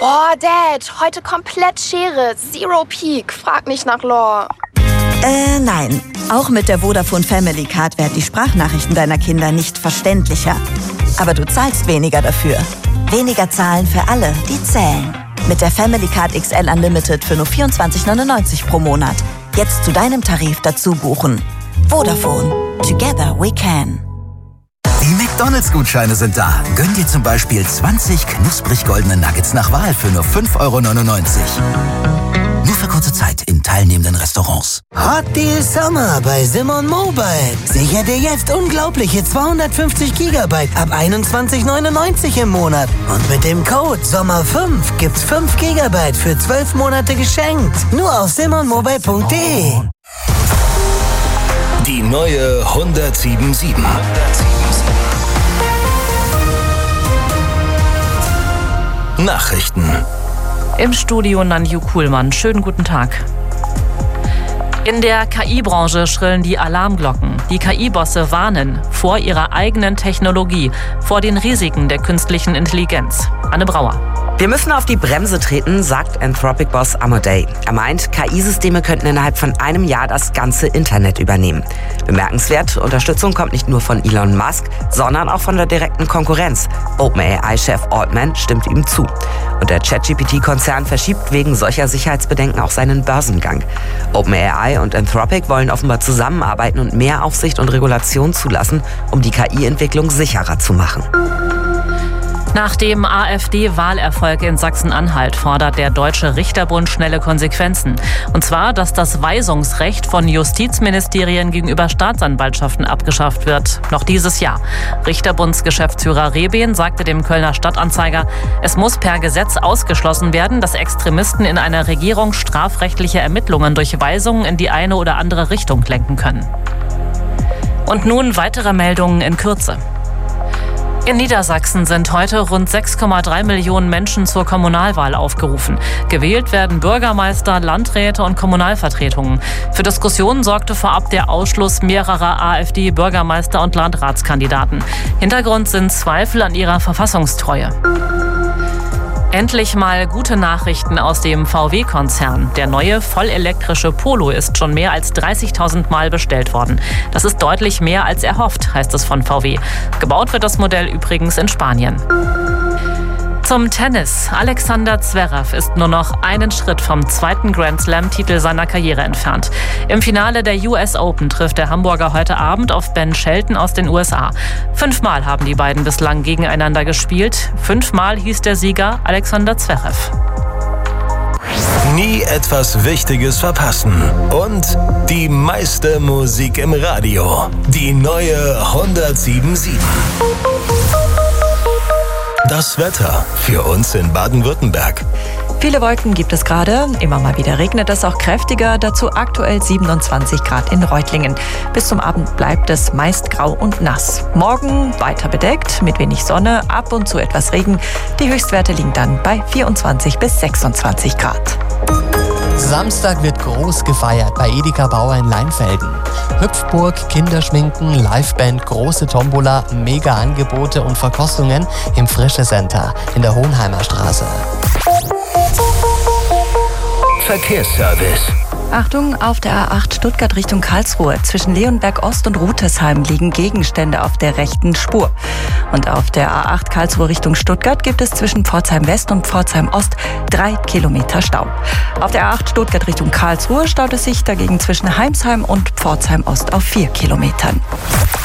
Boah, Dad, heute komplett Schere, Zero Peak. Frag nicht nach Lore. Nein. Auch mit der Vodafone Family Card werden die Sprachnachrichten deiner Kinder nicht verständlicher. Aber du zahlst weniger dafür. Weniger zahlen für alle, die zählen. Mit der Family Card XL Unlimited für nur 24,99 pro Monat. Jetzt zu deinem Tarif dazu buchen. Vodafone. Together we can. Die McDonalds-Gutscheine sind da. Gönn dir zum Beispiel 20 knusprig goldene Nuggets nach Wahl für nur 5,99 €. Nur für kurze Zeit in teilnehmenden Restaurants. Hot Deal Summer bei Simon Mobile. Sicher dir jetzt unglaubliche 250 GB ab 21,99 € im Monat. Und mit dem Code SOMMER5 gibt's 5 GB für 12 Monate geschenkt. Nur auf simonmobile.de. Die neue 107.7. Nachrichten. Im Studio Nanju Kuhlmann. Schönen guten Tag. In der KI-Branche schrillen die Alarmglocken. Die KI-Bosse warnen vor ihrer eigenen Technologie, vor den Risiken der künstlichen Intelligenz. Anne Brauer. Wir müssen auf die Bremse treten, sagt Anthropic-Boss Amodei. Er meint, KI-Systeme könnten innerhalb von einem Jahr das ganze Internet übernehmen. Bemerkenswert, Unterstützung kommt nicht nur von Elon Musk, sondern auch von der direkten Konkurrenz. OpenAI-Chef Altman stimmt ihm zu. Und der ChatGPT-Konzern verschiebt wegen solcher Sicherheitsbedenken auch seinen Börsengang. OpenAI und Anthropic wollen offenbar zusammenarbeiten und mehr Aufsicht und Regulation zulassen, um die KI-Entwicklung sicherer zu machen. Nach dem AfD-Wahlerfolg in Sachsen-Anhalt fordert der Deutsche Richterbund schnelle Konsequenzen. Und zwar, dass das Weisungsrecht von Justizministerien gegenüber Staatsanwaltschaften abgeschafft wird. Noch dieses Jahr. Richterbundsgeschäftsführer Rebehn sagte dem Kölner Stadtanzeiger, es muss per Gesetz ausgeschlossen werden, dass Extremisten in einer Regierung strafrechtliche Ermittlungen durch Weisungen in die eine oder andere Richtung lenken können. Und nun weitere Meldungen in Kürze. In Niedersachsen sind heute rund 6,3 Millionen Menschen zur Kommunalwahl aufgerufen. Gewählt werden Bürgermeister, Landräte und Kommunalvertretungen. Für Diskussionen sorgte vorab der Ausschluss mehrerer AfD-Bürgermeister- und Landratskandidaten. Hintergrund sind Zweifel an ihrer Verfassungstreue. Endlich mal gute Nachrichten aus dem VW-Konzern. Der neue vollelektrische Polo ist schon mehr als 30.000 Mal bestellt worden. Das ist deutlich mehr als erhofft, heißt es von VW. Gebaut wird das Modell übrigens in Spanien. Zum Tennis. Alexander Zverev ist nur noch einen Schritt vom zweiten Grand-Slam-Titel seiner Karriere entfernt. Im Finale der US Open trifft der Hamburger heute Abend auf Ben Shelton aus den USA. 5-mal haben die beiden bislang gegeneinander gespielt. 5-mal hieß der Sieger Alexander Zverev. Nie etwas Wichtiges verpassen. Und die meiste Musik im Radio. Die neue 107.7. Das Wetter für uns in Baden-Württemberg. Viele Wolken gibt es gerade. Immer mal wieder regnet es auch kräftiger. Dazu aktuell 27 Grad in Reutlingen. Bis zum Abend bleibt es meist grau und nass. Morgen weiter bedeckt, mit wenig Sonne, ab und zu etwas Regen. Die Höchstwerte liegen dann bei 24 bis 26 Grad. Samstag wird groß gefeiert bei Edeka Bauer in Leinfelden. Hüpfburg, Kinderschminken, Liveband, große Tombola, Mega-Angebote und Verkostungen im Frische Center in der Hohenheimer Straße. Verkehrsservice. Achtung, auf der A8 Stuttgart Richtung Karlsruhe. Zwischen Leonberg Ost und Rutesheim liegen Gegenstände auf der rechten Spur. Und auf der A8 Karlsruhe Richtung Stuttgart gibt es zwischen Pforzheim West und Pforzheim Ost 3 Kilometer Stau. Auf der A8 Stuttgart Richtung Karlsruhe staut es sich dagegen zwischen Heimsheim und Pforzheim Ost auf 4 Kilometern.